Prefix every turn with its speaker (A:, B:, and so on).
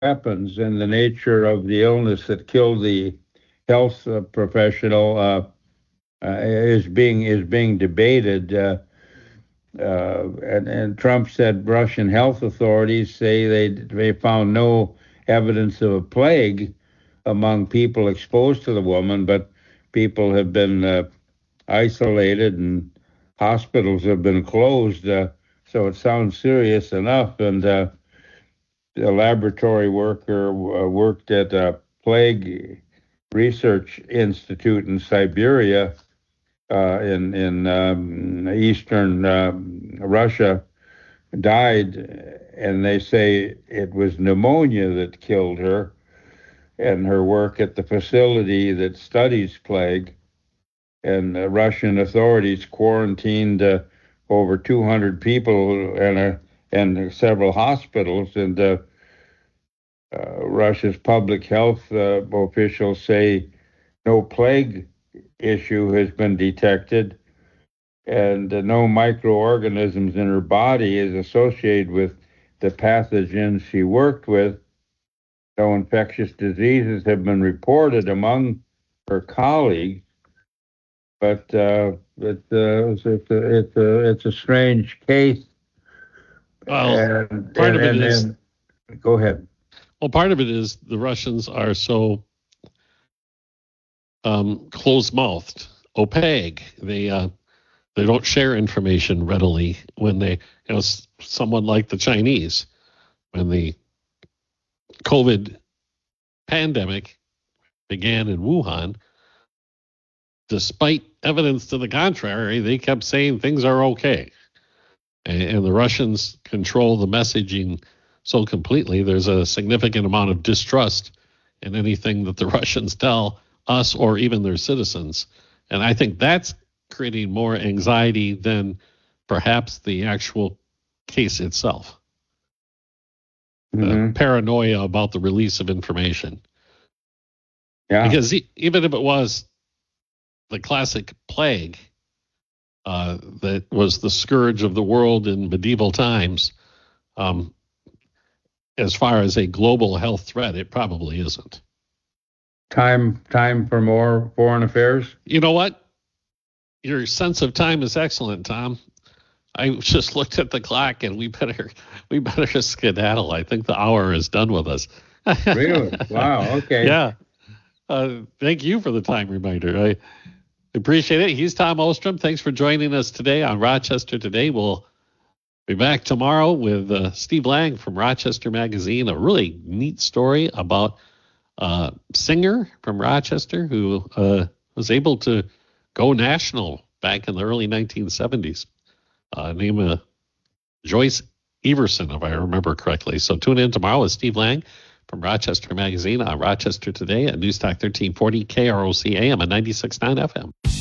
A: weapons and the nature of the illness that killed the health professional is being debated. And Trump said Russian health authorities say they found no evidence of a plague among people exposed to the woman, but people have been isolated and hospitals have been closed. So it sounds serious enough. And a laboratory worker worked at a plague research institute in Siberia, in eastern Russia, died, and they say it was pneumonia that killed her. And her work at the facility that studies plague, and Russian authorities quarantined over 200 people and several hospitals. And Russia's public health officials say no plague issue has been detected, and no microorganisms in her body is associated with the pathogens she worked with. No infectious diseases have been reported among her colleagues, but it's a strange case.
B: Well, part of it is.
A: Go ahead.
B: Well, part of it is the Russians are so closed-mouthed, opaque. They don't share information readily. When they, someone like the Chinese, when the COVID pandemic began in Wuhan, despite evidence to the contrary, they kept saying things are okay. And the Russians control the messaging so completely, there's a significant amount of distrust in anything that the Russians tell us or even their citizens. And I think that's creating more anxiety than perhaps the actual case itself.
A: Mm-hmm.
B: Paranoia about the release of information.
A: Yeah.
B: Because even if it was the classic plague that was the scourge of the world in medieval times, as far as a global health threat, it probably isn't. Time
A: for more foreign affairs?
B: You know what? Your sense of time is excellent, Tom. I just looked at the clock, and we better skedaddle. I think the hour is done with us.
A: Really? Wow. Okay.
B: Yeah. Thank you for the time reminder. I appreciate it. He's Tom Ostrom. Thanks for joining us today on Rochester Today. We'll be back tomorrow with Steve Lang from Rochester Magazine. A really neat story about a singer from Rochester who was able to go national back in the early 1970s. Named Joyce Everson, if I remember correctly. So tune in tomorrow with Steve Lang from Rochester Magazine on Rochester Today at Newstalk 1340 KROC AM and 96.9 FM.